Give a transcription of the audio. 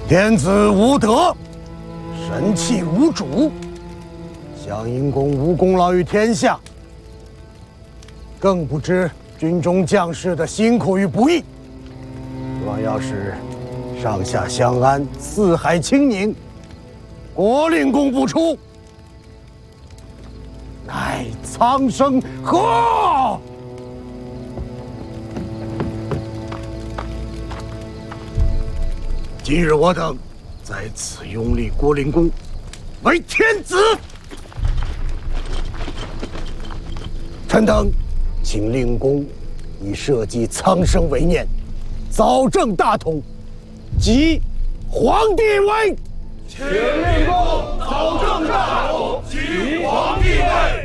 天子无德，神器无主，襄阴公无功劳于天下，更不知军中将士的辛苦与不易。若要使上下相安，四海清宁，国令公不出，乃苍生何？今日我等在此拥立郭令公为天子，臣等请令公以社稷苍生为念，早正大统，即皇帝位。 请令公早正大统，即皇帝位。